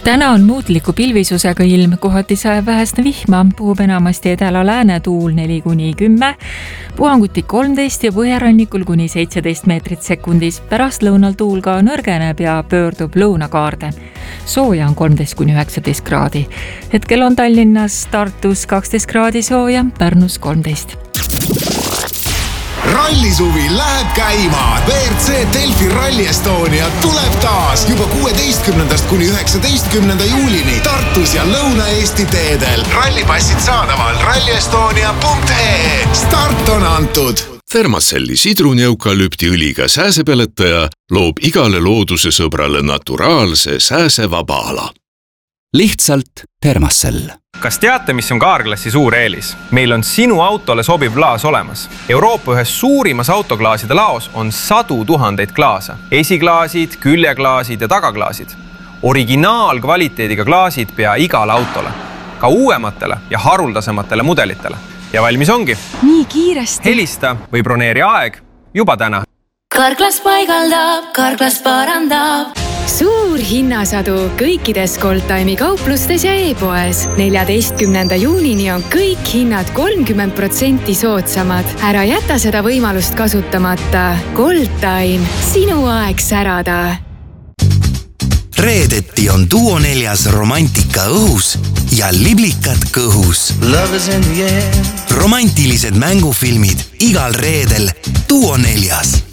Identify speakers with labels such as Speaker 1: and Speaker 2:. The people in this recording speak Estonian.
Speaker 1: Täna on muutliku pilvisusega ilm, kohati sajab vähest vihma, puhub enamasti edela-lääne tuul 4–10, puhanguti 13 ja põhjarannikul kuni 17 meetrit sekundis. Pärast lõunal tuul ka nõrgeneb ja pöördub lõunakaarde. Sooja on 13–19 kraadi. Hetkel on Tallinnas, Tartus 12 kraadi sooja, Pärnus 13.
Speaker 2: Rallisuvi läheb käima. WRC Delfi Rally Estonia tuleb taas juba 16–19 juulini Tartus ja Lõuna-Eesti teedel. Rallipassid saadaval rallyestonia.ee. Start on antud.
Speaker 3: Thermacelli sidruneukalüptiõliga sääsepeletaja loob igale looduse sõbrale naturaalse sääsevaba ala.
Speaker 4: Lihtsalt Thermacell.
Speaker 5: Kas teate, mis on Carglassi suur eelis? Meil on sinu autole sobiv klaas olemas. Euroopa ühes suurimas autoklaaside laos on 100 000 klaasa. Esiklaasid, küljeklaasid ja tagaklaasid. Originaalkvaliteediga klaasid pea igale autole. Ka uuematele ja haruldasematele mudelitele. Ja valmis ongi.
Speaker 6: Nii kiiresti.
Speaker 5: Helista või broneeri aeg juba täna.
Speaker 7: Carglass paigaldab, Carglass parandab.
Speaker 6: Suur hinnasadu kõikides Goldtime'i kauplustes ja e-poes. 14. juunini on kõik hinnad 30% soodsamad. Ära jäta seda võimalust kasutamata. Goldtime, sinu aeg särada.
Speaker 8: Reedeti on Duo 4 romantika õhus ja liblikad kõhus. Romantilised mängufilmid igal reedel Duo 4.